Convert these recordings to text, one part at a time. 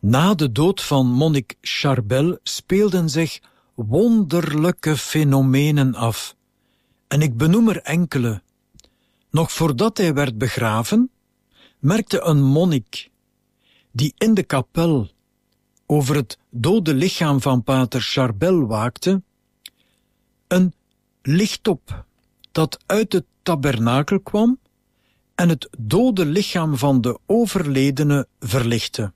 Na de dood van monnik Charbel speelden zich wonderlijke fenomenen af. En ik benoem er enkele. Nog voordat hij werd begraven, merkte een monnik die in de kapel over het dode lichaam van pater Charbel waakte, een licht op dat uit het tabernakel kwam en het dode lichaam van de overledene verlichtte.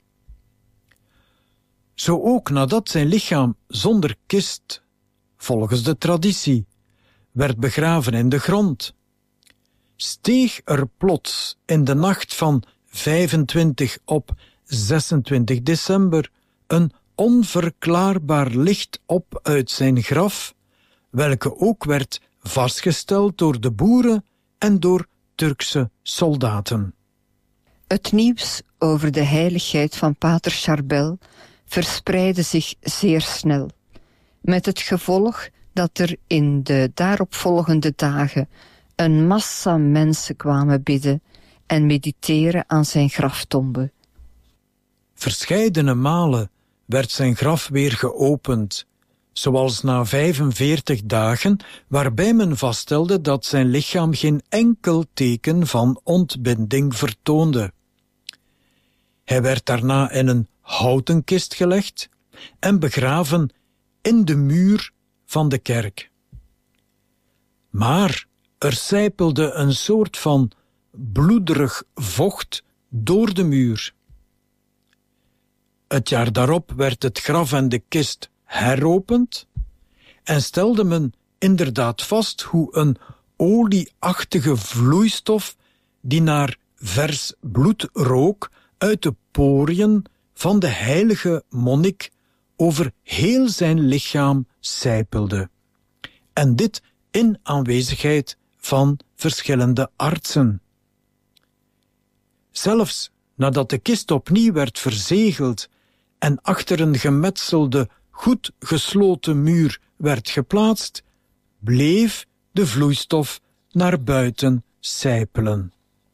Zo ook nadat zijn lichaam zonder kist, volgens de traditie, werd begraven in de grond, steeg er plots in de nacht van 25 op 26 december een onverklaarbaar licht op uit zijn graf, welke ook werd vastgesteld door de boeren en door Turkse soldaten. Het nieuws over de heiligheid van pater Charbel verspreidde zich zeer snel, met het gevolg dat er in de daaropvolgende dagen een massa mensen kwamen bidden en mediteren aan zijn graftombe. Verscheidene malen werd zijn graf weer geopend, zoals na 45 dagen, waarbij men vaststelde dat zijn lichaam geen enkel teken van ontbinding vertoonde. Hij werd daarna in een houten kist gelegd en begraven in de muur van de kerk. Maar er sijpelde een soort van bloederig vocht door de muur. Het jaar daarop werd het graf en de kist heropend en stelde men inderdaad vast hoe een olieachtige vloeistof die naar vers bloed rook uit de poriën van de heilige monnik over heel zijn lichaam sijpelde. En dit in aanwezigheid van verschillende artsen. Zelfs nadat de kist opnieuw werd verzegeld en achter een gemetselde, goed gesloten muur werd geplaatst, bleef de vloeistof naar buiten sijpelen.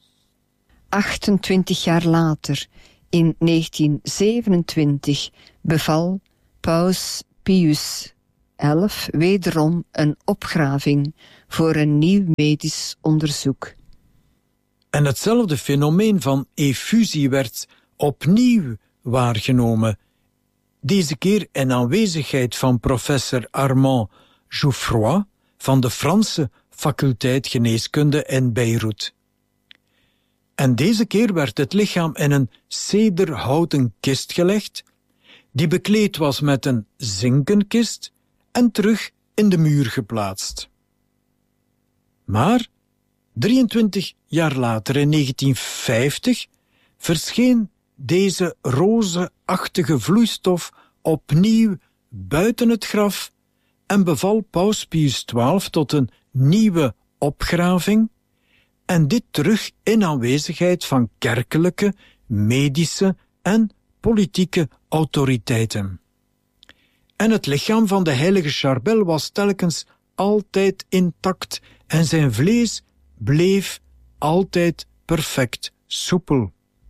28 jaar later, in 1927, beval Paus Pius XI wederom een opgraving voor een nieuw medisch onderzoek. En hetzelfde fenomeen van effusie werd opnieuw waargenomen, deze keer in aanwezigheid van professor Armand Jouffroy van de Franse faculteit geneeskunde in Beirut. En deze keer werd het lichaam in een cederhouten kist gelegd, die bekleed was met een zinken kist en terug in de muur geplaatst. Maar 23 jaar later, in 1950, verscheen deze rozeachtige vloeistof opnieuw buiten het graf en beval Paus Pius XII tot een nieuwe opgraving, en dit terug in aanwezigheid van kerkelijke, medische en politieke autoriteiten. En het lichaam van de heilige Charbel was telkens altijd intact en zijn vlees bleef altijd perfect soepel.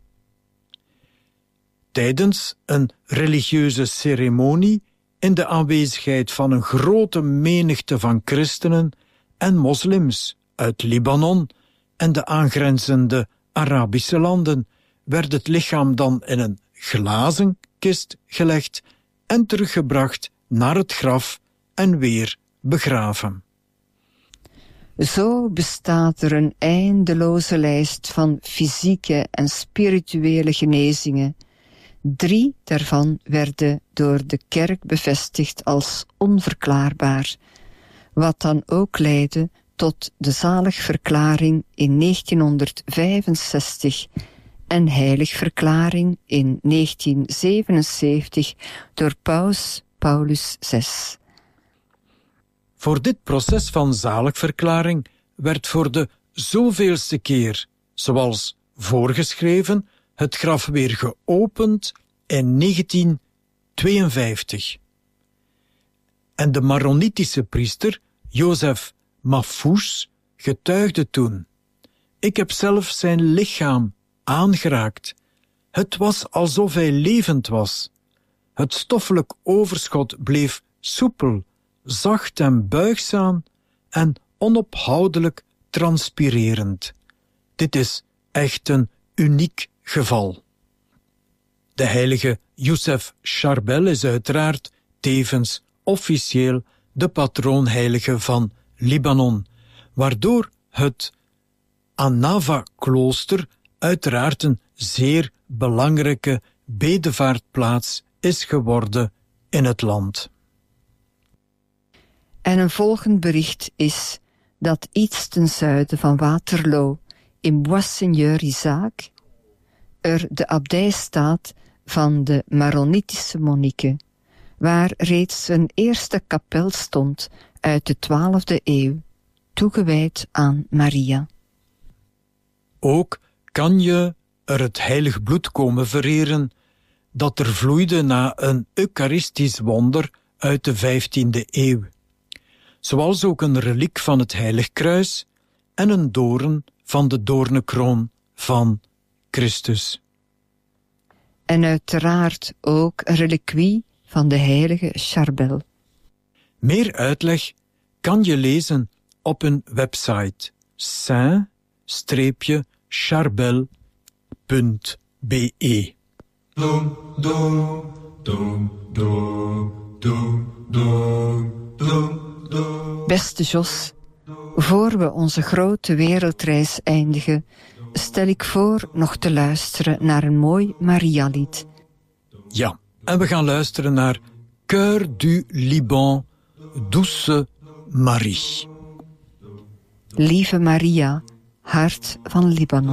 Tijdens een religieuze ceremonie in de aanwezigheid van een grote menigte van christenen en moslims uit Libanon en de aangrenzende Arabische landen werd het lichaam dan in een glazen kist gelegd en teruggebracht naar het graf en weer begraven. Zo bestaat er een eindeloze lijst van fysieke en spirituele genezingen. 3 daarvan werden door de kerk bevestigd als onverklaarbaar, wat dan ook leidde tot de zaligverklaring in 1965 en heiligverklaring in 1977 door Paus Paulus VI. Voor dit proces van zaligverklaring werd voor de zoveelste keer, zoals voorgeschreven, het graf weer geopend in 1952. En de Maronitische priester Joseph Mahfouz getuigde toen: ik heb zelf zijn lichaam aangeraakt, Het was alsof hij levend was. Het stoffelijk overschot bleef soepel, zacht en buigzaam en onophoudelijk transpirerend. Dit is echt een uniek geval. De heilige Youssef Charbel is uiteraard tevens officieel de patroonheilige van Libanon, waardoor het Annava-klooster uiteraard een zeer belangrijke bedevaartplaats is geworden in het land. En een volgend bericht is dat iets ten zuiden van Waterloo, in Bois-Seigneur-Isaac, er de abdij staat van de Maronitische monniken, waar reeds een eerste kapel stond uit de 12e eeuw, toegewijd aan Maria. Ook kan je er het heilig bloed komen vereren dat er vloeide na een eucharistisch wonder uit de 15e eeuw, zoals ook een reliek van het heilig kruis en een doorn van de doornenkroon van Christus. En uiteraard ook een reliquie van de heilige Charbel. Meer uitleg kan je lezen op hun website saint-charbel.be. Beste Jos, voor we onze grote wereldreis eindigen, stel ik voor nog te luisteren naar een mooi Maria-lied. Ja, en we gaan luisteren naar Cœur du Liban, Douce Marie. Lieve Maria, hart van Libanon.